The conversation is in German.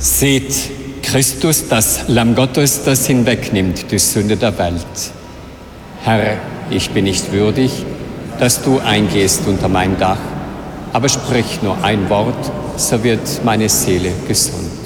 Seht, Christus, das Lamm Gottes, das hinwegnimmt die Sünde der Welt. Herr, ich bin nicht würdig, dass du eingehst unter mein Dach, aber sprich nur ein Wort, so wird meine Seele gesund.